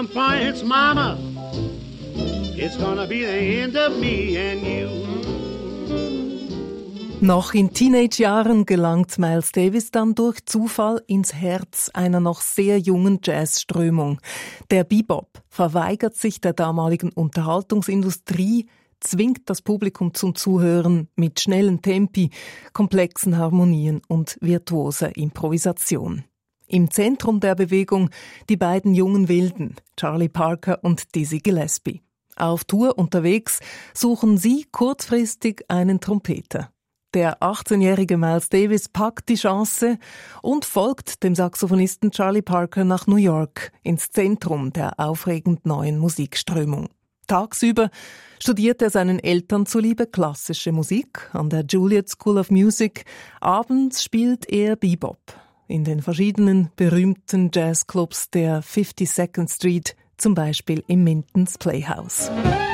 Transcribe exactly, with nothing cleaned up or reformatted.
It's mama, it's gonna be the end of me and you. Noch in Teenage-Jahren gelangt Miles Davis dann durch Zufall ins Herz einer noch sehr jungen Jazzströmung. Der Bebop verweigert sich der damaligen Unterhaltungsindustrie, zwingt das Publikum zum Zuhören mit schnellen Tempi, komplexen Harmonien und virtuoser Improvisation. Im Zentrum der Bewegung die beiden jungen Wilden, Charlie Parker und Dizzy Gillespie. Auf Tour unterwegs suchen sie kurzfristig einen Trompeter. Der achtzehnjährige Miles Davis packt die Chance und folgt dem Saxophonisten Charlie Parker nach New York, ins Zentrum der aufregend neuen Musikströmung. Tagsüber studiert er seinen Eltern zuliebe klassische Musik an der Juilliard School of Music. Abends spielt er Bebop in den verschiedenen berühmten Jazzclubs der fifty-second Street, zum Beispiel im Minton's Playhouse.